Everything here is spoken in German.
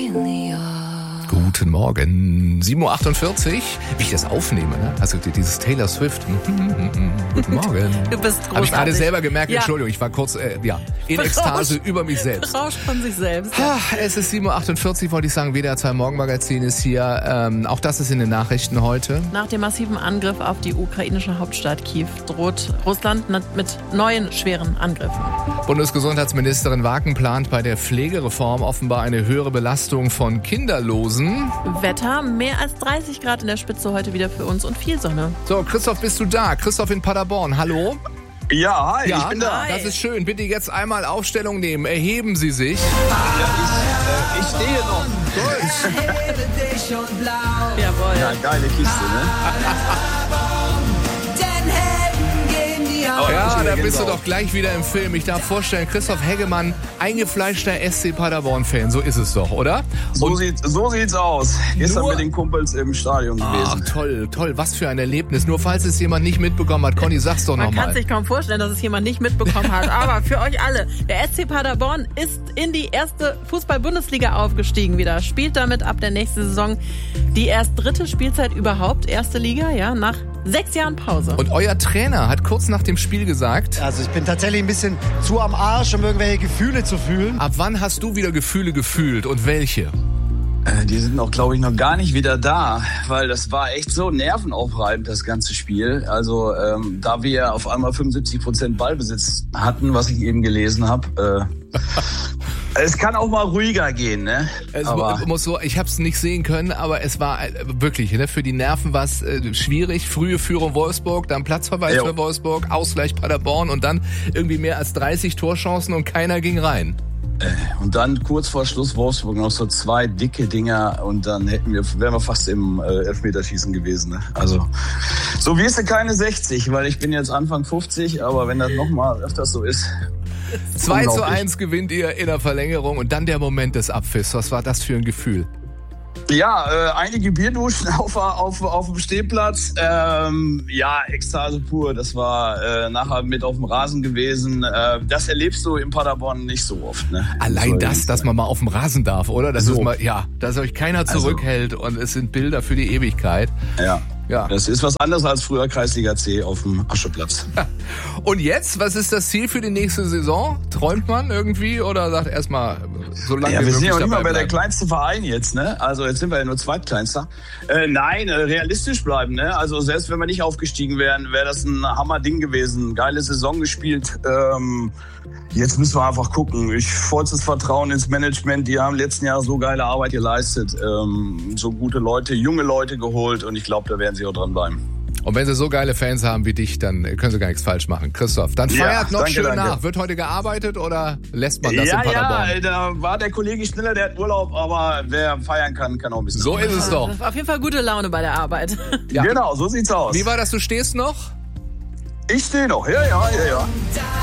Guten Morgen, 7.48 Uhr, wie ich das aufnehme, ne? Also dieses Taylor Swift. Guten Morgen. Du bist großartig. Habe ich gerade selber gemerkt, ja. Entschuldigung, ich war kurz in Ekstase über mich selbst. Rausch von sich selbst. Es ist 7.48 Uhr, wollte ich sagen, WDR 2 Morgenmagazin ist hier. Auch das ist in den Nachrichten heute. Nach dem massiven Angriff auf die ukrainische Hauptstadt Kiew droht Russland mit neuen schweren Angriffen. Bundesgesundheitsministerin Waken plant bei der Pflegereform offenbar eine höhere Belastung von Kinderlosen. Wetter, mehr als 30 Grad in der Spitze heute wieder für uns und viel Sonne. So, Christoph, bist du da? Christoph in Paderborn, hallo? Ja, hi, Ja, ich bin da. Das ist schön. Bitte jetzt einmal Aufstellung nehmen. Erheben Sie sich. Ja, ich stehe noch. Jawohl. Ja, geile Kiste, ne? Ja, da bist du doch gleich wieder im Film. Ich darf vorstellen, Christoph Heggemann, eingefleischter SC Paderborn-Fan. So ist es doch, oder? So sieht's aus. Gestern mit den Kumpels im Stadion gewesen. Ach, toll. Was für ein Erlebnis. Nur falls es jemand nicht mitbekommen hat. Conny, sag's doch Man nochmal. kann sich kaum vorstellen, dass es jemand nicht mitbekommen hat. Aber für euch alle, der SC Paderborn ist in die erste Fußball-Bundesliga aufgestiegen wieder. Spielt damit ab der nächsten Saison die erst dritte Spielzeit überhaupt. Erste Liga, ja, nach 6 Jahren Pause. Und euer Trainer hat kurz nach dem Spiel gesagt... Also ich bin tatsächlich ein bisschen zu am Arsch, um irgendwelche Gefühle zu fühlen. Ab wann hast du wieder Gefühle gefühlt und welche? Die sind auch, glaube ich, noch gar nicht wieder da, weil das war echt so nervenaufreibend, das ganze Spiel. Also da wir auf einmal 75% Ballbesitz hatten, was ich eben gelesen habe, es kann auch mal ruhiger gehen, ne? Ich habe es nicht sehen können, aber es war wirklich, ne, für die Nerven war es schwierig. Frühe Führung Wolfsburg, dann Platzverweis für Wolfsburg, Ausgleich Paderborn und dann irgendwie mehr als 30 Torchancen und keiner ging rein. Und dann kurz vor Schluss Wolfsburg noch so 2 dicke Dinger und dann wären wir fast im Elfmeterschießen gewesen. Ne? Also so wirst du keine 60, weil ich bin jetzt Anfang 50, aber wenn das nochmal öfters so ist. 2:1 gewinnt ihr in der Verlängerung und dann der Moment des Abpfiffs. Was war das für ein Gefühl? Ja, einige Bierduschen auf dem Stehplatz. Ekstase pur. Das war nachher mit auf dem Rasen gewesen. Das erlebst du in Paderborn nicht so oft. Ne? Allein das, dass man mal auf dem Rasen darf, oder? Das ist mal, dass euch keiner zurückhält und es sind Bilder für die Ewigkeit. Ja, das ist was anderes als früher Kreisliga C auf dem Ascheplatz. Und jetzt, was ist das Ziel für die nächste Saison? Träumt man irgendwie oder sagt erstmal so lange wie möglich? Wir sind ja noch nicht mal bleiben? der kleinste Verein jetzt, ne? Also jetzt sind wir ja nur zweitkleinster. Nein, realistisch bleiben, ne? Also selbst wenn wir nicht aufgestiegen wären, wäre das ein Hammer-Ding gewesen. Geile Saison gespielt. Jetzt müssen wir einfach gucken. Vollstes Vertrauen ins Management. Die haben letzten Jahr so geile Arbeit geleistet. So gute Leute, junge Leute geholt und ich glaube, da werden sie auch dranbleiben. Und wenn sie so geile Fans haben wie dich, dann können sie gar nichts falsch machen. Christoph, dann feiert noch schön nach. Wird heute gearbeitet oder lässt man das in Paderborn? Ja, da war der Kollege schneller, der hat Urlaub, aber wer feiern kann auch ein bisschen. So ist es doch. Auf jeden Fall gute Laune bei der Arbeit. Ja. Genau, so sieht's aus. Wie war das, du stehst noch? Ich stehe noch, ja.